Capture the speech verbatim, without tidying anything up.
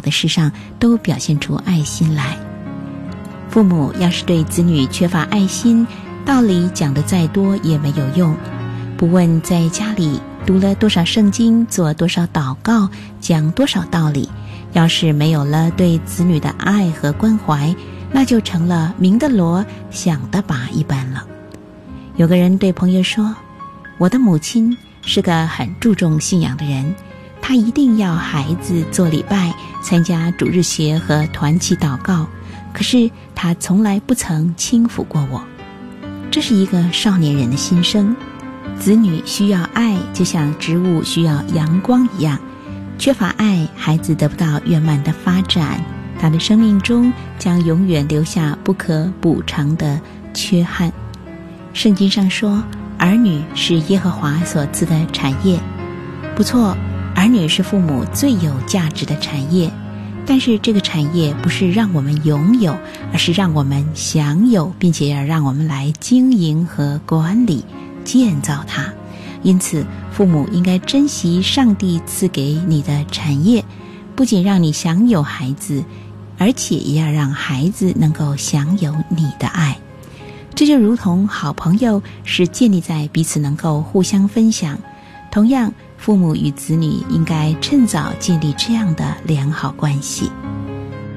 的事上都表现出爱心来。父母要是对子女缺乏爱心，道理讲得再多也没有用。不问在家里读了多少圣经，做多少祷告，讲多少道理，要是没有了对子女的爱和关怀，那就成了明的锣响的钹一般了。有个人对朋友说，我的母亲是个很注重信仰的人，她一定要孩子做礼拜，参加主日学和团契祷告，可是她从来不曾轻抚过我。这是一个少年人的心声。子女需要爱，就像植物需要阳光一样，缺乏爱，孩子得不到圆满的发展，他的生命中将永远留下不可补偿的缺憾。圣经上说，儿女是耶和华所赐的产业。不错，儿女是父母最有价值的产业，但是这个产业不是让我们拥有，而是让我们享有，并且要让我们来经营和管理建造它。因此父母应该珍惜上帝赐给你的产业，不仅让你享有孩子，而且也要让孩子能够享有你的爱。这就如同好朋友是建立在彼此能够互相分享，同样父母与子女应该趁早建立这样的良好关系。